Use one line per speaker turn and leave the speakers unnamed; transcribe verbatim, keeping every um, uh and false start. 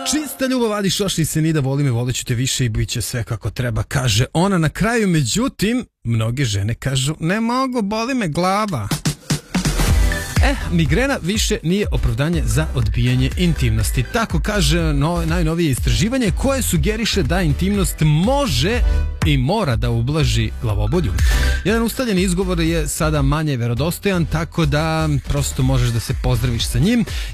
Čista ljubav, Adi Šošni se nida, voli me, volit ću te više i bit će sve kako treba, kaže ona na kraju. Međutim, mnoge žene kažu, ne mogu, boli me glava. E, migrena više nije opravdanje za odbijanje intimnosti. Tako kaže no, najnovije istraživanje koje sugeriše da intimnost može i mora da ublaži glavobolju. Jedan ustaljen izgovor je sada manje verodostojan, tako da prosto možeš da se pozdraviš sa njim,